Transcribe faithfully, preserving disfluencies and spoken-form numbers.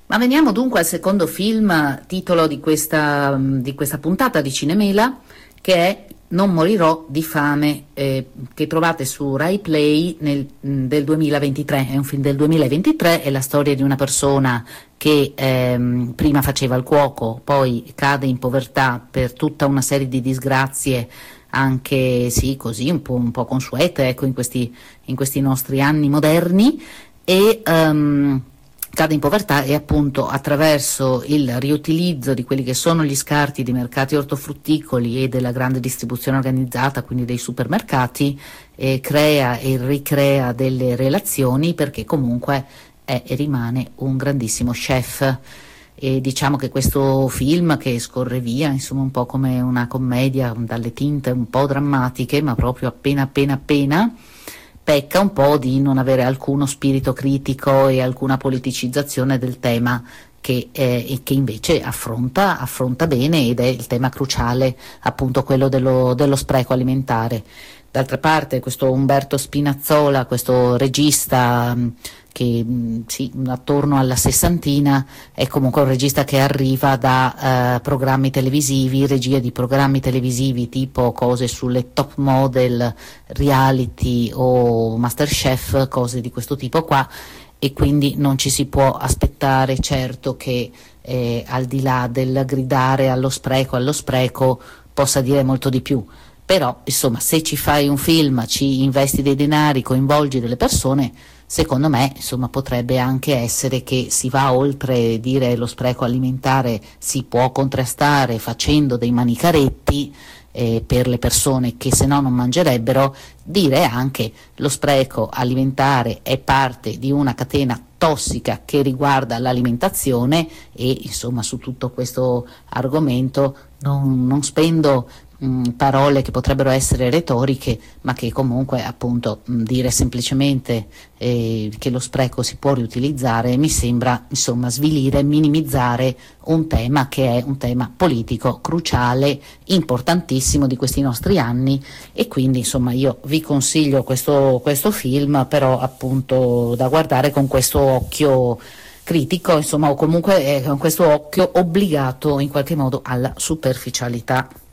Ma veniamo dunque al secondo film, titolo di questa, di questa puntata di Cinemela, che è Non morirò di fame, eh, che trovate su Rai Play nel, del duemilaventitré. È un film del duemilaventitré, è la storia di una persona che ehm, prima faceva il cuoco, poi cade in povertà per tutta una serie di disgrazie, anche sì, così un po', un po' consuete, ecco, in questi, in questi nostri anni moderni, e um, cade in povertà e appunto attraverso il riutilizzo di quelli che sono gli scarti dei mercati ortofrutticoli e della grande distribuzione organizzata, quindi dei supermercati, eh, crea e ricrea delle relazioni, perché comunque è e rimane un grandissimo chef. E diciamo che questo film, che scorre via insomma un po' come una commedia dalle tinte un po' drammatiche, ma proprio appena appena appena, pecca un po' di non avere alcuno spirito critico e alcuna politicizzazione del tema che, eh, che invece affronta, affronta bene, ed è il tema cruciale, appunto quello dello, dello spreco alimentare. D'altra parte questo Umberto Spinazzola, questo regista mh, che mh, sì, attorno alla sessantina, è comunque un regista che arriva da eh, programmi televisivi, regie di programmi televisivi tipo cose sulle top model, reality o Masterchef, cose di questo tipo qua, e quindi non ci si può aspettare certo che eh, al di là del gridare allo spreco, allo spreco, possa dire molto di più. Però insomma, se ci fai un film, ci investi dei denari, coinvolgi delle persone, secondo me insomma potrebbe anche essere che si va oltre dire lo spreco alimentare si può contrastare facendo dei manicaretti eh, per le persone che se no non mangerebbero, dire anche lo spreco alimentare è parte di una catena tossica che riguarda l'alimentazione, e insomma su tutto questo argomento non, non spendo mh, parole che potrebbero essere retoriche, ma che comunque appunto mh, dire semplicemente eh, che lo spreco si può riutilizzare mi sembra insomma svilire, minimizzare un tema che è un tema politico cruciale, importantissimo di questi nostri anni. E quindi insomma io vi consiglio questo, questo film, però appunto da guardare con questo occhio critico, insomma, o comunque eh, con questo occhio obbligato in qualche modo alla superficialità.